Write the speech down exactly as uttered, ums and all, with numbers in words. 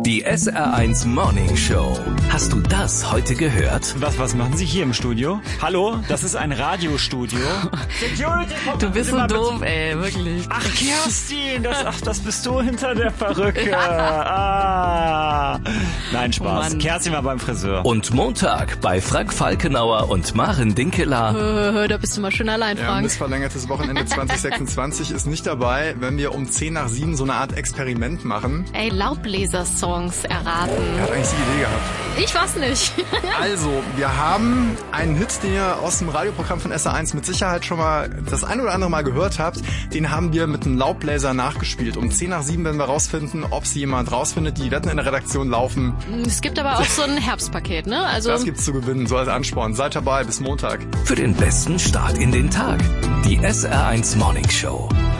Die S R eins Morning Show. Hast du das heute gehört? Was, was machen Sie hier im Studio? Hallo, das ist ein Radiostudio. Security, du bist so doof, ey, wirklich. Ach, Kerstin, das, ach, das bist du hinter der Perücke. Ah. Nein, Spaß. Oh Kerstin war beim Friseur. Und Montag bei Frank Falkenauer und Maren Dinkeler. Da bist du mal schön allein, Ja, Frank. missverlängertes Wochenende zwanzig sechsundzwanzig ist nicht dabei, wenn wir um zehn nach sieben so eine Art Experiment machen. Ey, Laubbläser-Songs erraten. Wer hat eigentlich die Idee gehabt? Ich weiß nicht. Also, wir haben einen Hit, den ihr aus dem Radioprogramm von S R eins mit Sicherheit schon mal das ein oder andere Mal gehört habt. Den haben wir mit einem Laubbläser nachgespielt. Um zehn nach sieben werden wir rausfinden, ob es jemand rausfindet. Die Wetten in der Redaktion laufen. Es gibt aber auch so ein Herbstpaket, ne? Also Das gibt's zu gewinnen, so als Ansporn. Seid dabei, bis Montag. Für den besten Start in den Tag. Die S R eins Morning Show.